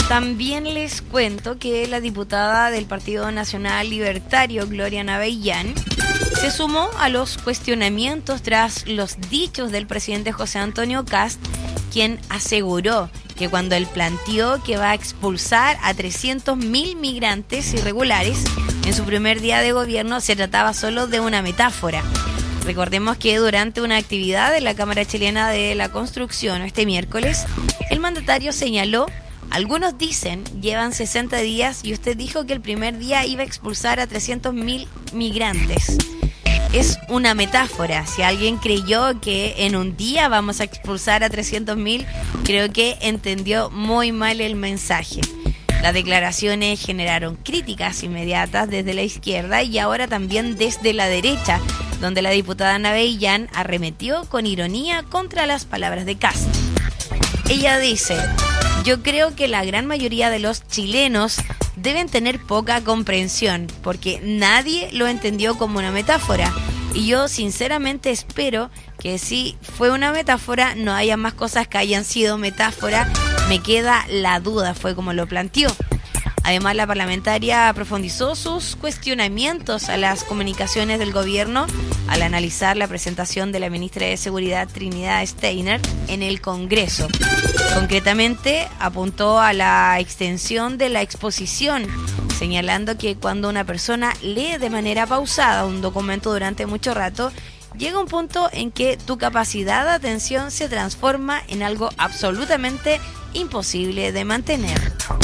También les cuento que la diputada del Partido Nacional Libertario, Gloria Navellán, se sumó a los cuestionamientos tras los dichos del presidente José Antonio Kast, quien aseguró que cuando él planteó que va a expulsar a 300.000 migrantes irregulares en su primer día de gobierno, se trataba solo de una metáfora. Recordemos que durante una actividad de la Cámara Chilena de la Construcción este miércoles, el mandatario señaló: algunos dicen llevan 60 días y usted dijo que el primer día iba a expulsar a 300.000 migrantes. Es una metáfora. Si alguien creyó que en un día vamos a expulsar a 300.000, creo que entendió muy mal el mensaje. Las declaraciones generaron críticas inmediatas desde la izquierda y ahora también desde la derecha, donde la diputada Navellán arremetió con ironía contra las palabras de Kast. Ella dice: yo creo que la gran mayoría de los chilenos deben tener poca comprensión, porque nadie lo entendió como una metáfora. Y yo sinceramente espero que si fue una metáfora, no haya más cosas que hayan sido metáfora. Me queda la duda, fue como lo planteó. Además, la parlamentaria profundizó sus cuestionamientos a las comunicaciones del gobierno al analizar la presentación de la ministra de Seguridad, Trinidad Steiner, en el Congreso. Concretamente, apuntó a la extensión de la exposición, señalando que cuando una persona lee de manera pausada un documento durante mucho rato, llega un punto en que tu capacidad de atención se transforma en algo absolutamente imposible de mantener.